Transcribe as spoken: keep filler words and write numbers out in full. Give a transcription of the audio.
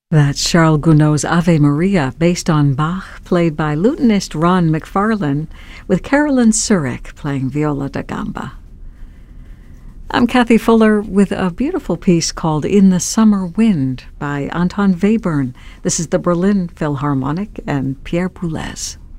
That's Charles Gounod's Ave Maria, based on Bach, played by lutenist Ron McFarlane, with Carolyn Surek playing viola da gamba. I'm Kathy Fuller with a beautiful piece called In the Summer Wind by Anton Webern. This is the Berlin Philharmonic and Pierre Boulez.